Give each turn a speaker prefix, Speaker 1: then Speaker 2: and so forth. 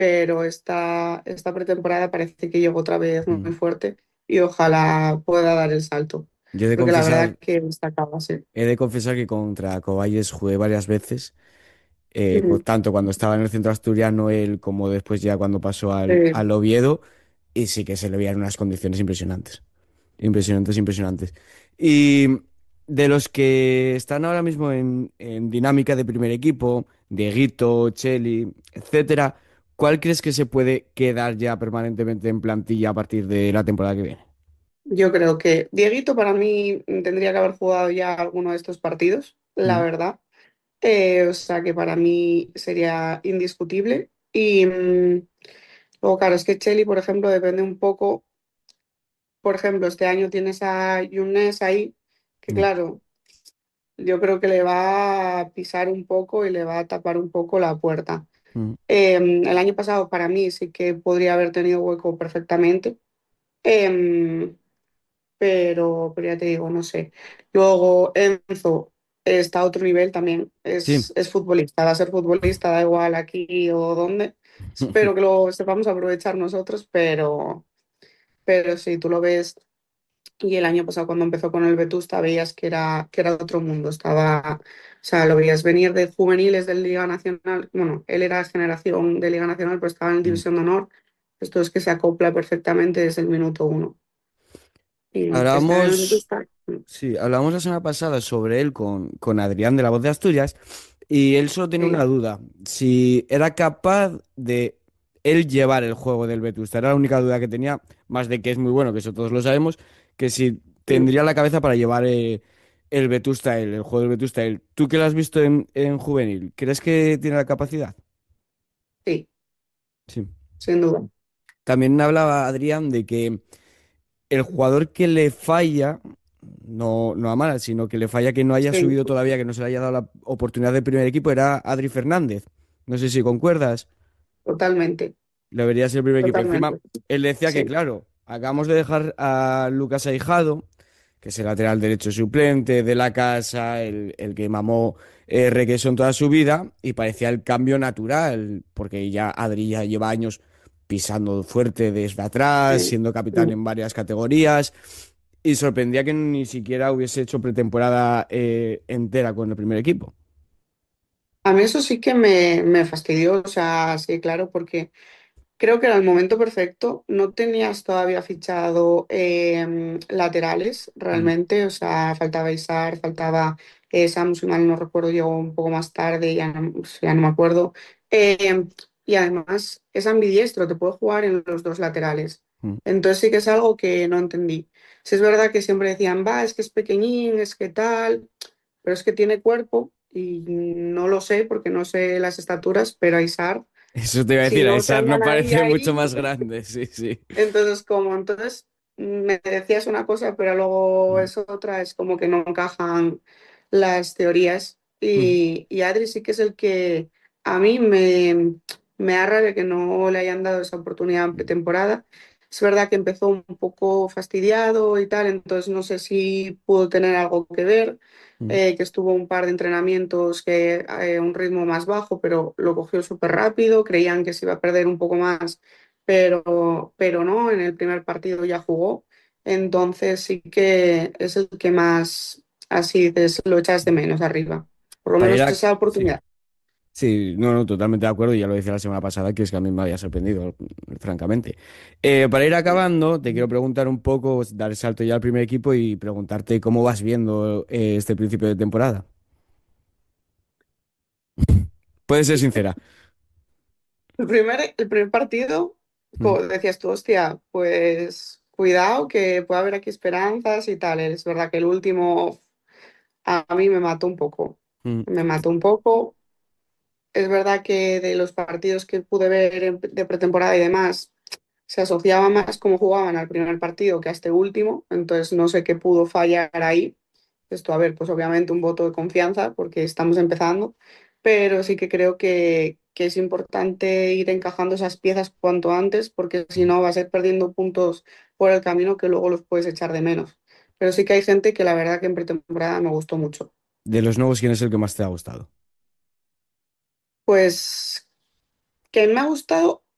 Speaker 1: pero esta pretemporada parece que llegó otra vez
Speaker 2: Mm.
Speaker 1: muy fuerte y ojalá pueda dar el salto,
Speaker 2: Yo he de
Speaker 1: porque la verdad
Speaker 2: confesar,
Speaker 1: que destacaba, sí.
Speaker 2: he de confesar que contra Coballes jugué varias veces,
Speaker 1: Ujú.
Speaker 2: tanto cuando estaba en el centro asturiano él como después ya cuando pasó
Speaker 1: Sí.
Speaker 2: al Oviedo, y sí que se le veían unas condiciones impresionantes. Impresionantes, impresionantes. Y de los que están ahora mismo en dinámica de primer equipo, Dieguito, Cheli, etcétera, ¿cuál crees que se puede quedar ya permanentemente en plantilla a partir de la temporada que viene?
Speaker 1: Yo creo que Dieguito para mí tendría que haber jugado ya alguno de estos partidos, la
Speaker 2: Mm,
Speaker 1: verdad. O sea que para mí sería indiscutible. Y luego, claro, es que Cheli, por ejemplo, depende un poco. Por ejemplo, este año tienes a Younes ahí, que
Speaker 2: mm,
Speaker 1: claro, yo creo que le va a pisar un poco y le va a tapar un poco la puerta.
Speaker 2: mm.
Speaker 1: El año pasado para mí sí que podría haber tenido hueco perfectamente, em, pero ya te digo, no sé. Luego Enzo está a otro nivel también,
Speaker 2: Sí.
Speaker 1: es futbolista, va a ser futbolista, da igual aquí o dónde. Espero que lo sepamos aprovechar nosotros, pero si tú lo ves. Y el año pasado, cuando empezó con el Vetusta, veías que era otro mundo. Estaba, o sea, lo veías venir de juveniles de Liga Nacional. Bueno, él era generación de Liga Nacional, pero estaba en
Speaker 2: Mm.
Speaker 1: División de Honor. Esto es que se acopla perfectamente desde el minuto uno. Y este año el
Speaker 2: Hablábamos,
Speaker 1: Vetusta.
Speaker 2: sí, hablamos la semana pasada sobre él con Adrián de La Voz de Asturias y él solo tenía
Speaker 1: Sí,
Speaker 2: una duda, si era capaz de él llevar el juego del Vetusta. Era la única duda que tenía, más de que es muy bueno, que eso todos lo sabemos, que si
Speaker 1: sí,
Speaker 2: tendría la cabeza para llevar el Vetusta él, el juego del Vetusta él. Tú que lo has visto en juvenil, ¿crees que tiene la capacidad?
Speaker 1: sí,
Speaker 2: Sí.
Speaker 1: sin duda.
Speaker 2: También hablaba Adrián de que el jugador que le falla, no a malas, sino que le falla que no haya
Speaker 1: Sí,
Speaker 2: subido todavía, que no se le haya dado la oportunidad del primer equipo, era Adri Fernández. No sé si concuerdas,
Speaker 1: totalmente,
Speaker 2: le verías el primer equipo. Encima,
Speaker 1: totalmente.
Speaker 2: él decía que,
Speaker 1: Sí,
Speaker 2: claro, acabamos de dejar a Lucas Aijado, que es el lateral derecho suplente de la casa, el que mamó requesón toda su vida, y parecía el cambio natural, porque ya Adri ya lleva años pisando fuerte desde atrás,
Speaker 1: sí.
Speaker 2: siendo capitán
Speaker 1: Sí.
Speaker 2: en varias categorías. Y sorprendía que ni siquiera hubiese hecho pretemporada entera con el primer equipo.
Speaker 1: A mí eso sí que me fastidió, o sea, sí, claro, porque creo que era el momento perfecto. No tenías todavía fichado laterales
Speaker 2: Mm,
Speaker 1: realmente, o sea, faltaba Isar, faltaba Samu, si mal no recuerdo, llegó un poco más tarde, ya no me acuerdo. Em, y además es ambidiestro, te puede jugar en los dos laterales.
Speaker 2: mm.
Speaker 1: Entonces sí que es algo que no entendí. Si es verdad que siempre decían, va, es que es pequeñín, es que tal, pero es que tiene cuerpo y no lo sé porque no sé las estaturas, pero a Isar
Speaker 2: Eso te iba a
Speaker 1: si
Speaker 2: decir,
Speaker 1: no te
Speaker 2: Aisar no
Speaker 1: añadiría
Speaker 2: parece mucho
Speaker 1: ahí,
Speaker 2: más grande, sí, sí.
Speaker 1: entonces me decías una cosa, pero luego
Speaker 2: Mm,
Speaker 1: es otra, es como que no encajan las teorías.
Speaker 2: mm,
Speaker 1: Y Adri sí que es el que a mí me da rabia que no le hayan dado esa oportunidad en
Speaker 2: mm,
Speaker 1: pretemporada. Es verdad que empezó un poco fastidiado y tal, entonces no sé si pudo tener algo que ver,
Speaker 2: mm.
Speaker 1: que estuvo un par de entrenamientos que un ritmo más bajo, pero lo cogió súper rápido, creían que se iba a perder un poco más, pero no, en el primer partido ya jugó, entonces sí que es el que más, así dices, lo echas de menos arriba, por lo
Speaker 2: Para ir
Speaker 1: menos
Speaker 2: a...
Speaker 1: esa
Speaker 2: Sí,
Speaker 1: oportunidad.
Speaker 2: sí, no, no, totalmente de acuerdo, y ya lo decía la semana pasada, que es que a mí me había sorprendido, francamente. Para ir acabando, te quiero preguntar un poco, dar el salto ya al primer equipo y preguntarte cómo vas viendo este principio de temporada. Puedes ser sincera.
Speaker 1: El primer partido,
Speaker 2: Mm,
Speaker 1: como decías tú, hostia, pues cuidado que puede haber aquí esperanzas y tal. Es verdad que el último a mí me mató un poco.
Speaker 2: mm,
Speaker 1: Me mató un poco. Es verdad que de los partidos que pude ver de pretemporada y demás, se asociaba más cómo jugaban al primer partido que a este último. Entonces no sé qué pudo fallar ahí. Esto, a ver, pues obviamente un voto de confianza porque estamos empezando, pero sí que creo que es importante ir encajando esas piezas cuanto antes porque si
Speaker 2: mm.
Speaker 1: no vas a ir perdiendo puntos por el camino que luego los puedes echar de menos. Pero sí que hay gente que la verdad que en pretemporada me gustó mucho.
Speaker 2: De los nuevos, ¿quién es el que más te ha gustado?
Speaker 1: Pues que me ha gustado,